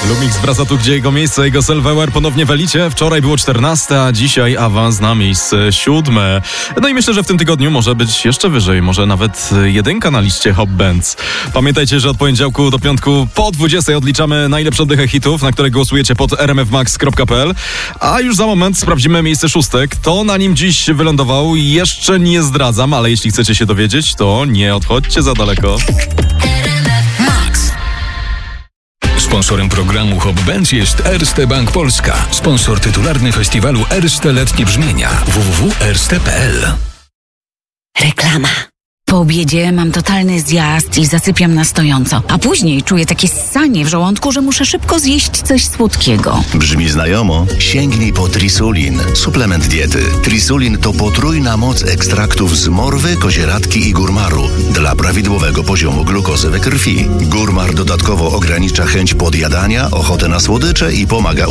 Lumix wraca tu, gdzie jego miejsce, jego Silverware ponownie w elicie. Wczoraj było 14, a dzisiaj awans na miejsce 7. No i myślę, że w tym tygodniu może być jeszcze wyżej, może nawet 1 na liście Hot Bands. Pamiętajcie, że od poniedziałku do piątku po 20 odliczamy najlepsze oddychy hitów, na które głosujecie pod rmfmax.pl. A już za moment sprawdzimy miejsce 6. Kto na nim dziś wylądował, jeszcze nie zdradzam, ale jeśli chcecie się dowiedzieć, to nie odchodźcie za daleko. Sponsorem programu Hot Bands jest Erste Bank Polska. Sponsor tytularny festiwalu Erste Letnie Brzmienia. www.erste.pl. Reklama. Po obiedzie mam totalny zjazd i zasypiam na stojąco, a później czuję takie ssanie w żołądku, że muszę szybko zjeść coś słodkiego. Brzmi znajomo? Sięgnij po Trisulin, suplement diety. Trisulin to potrójna moc ekstraktów z morwy, kozieradki i górmaru dla prawidłowego poziomu glukozy we krwi. Górmar dodatkowo ogranicza chęć podjadania, ochotę na słodycze i pomaga